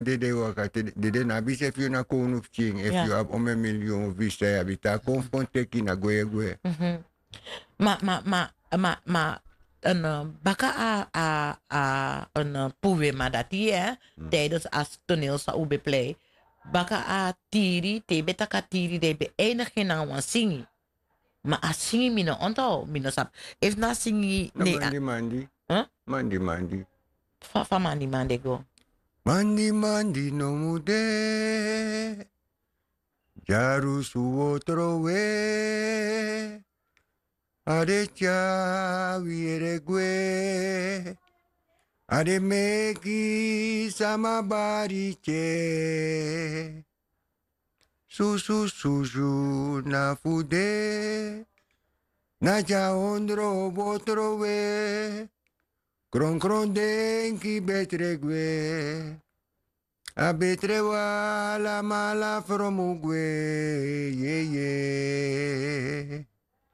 de wakati de na bis if you na konu ching if Ja. you have om een miljoen visa ya bita konfronte ki na goe goe. Mhm. Maar een baka een poema dat hè, tijdens als toneel sa ube play. Baka a tiri, te beta ka tiri de be enig geen aan wan singi. Maar a singi mina onto, mina sap. If na singi, Na nee, mandi mandi. huh? Mandi mandi. Fa mandi mande go. Mandi mandi no mude. Jaru su otro we. Ade cha viere gue. Ade meki sama bariche. Susu na fude. Na ja ondro botro we. Kron kron denki betregue. A betrewa la mala fromugwe. Ye ye.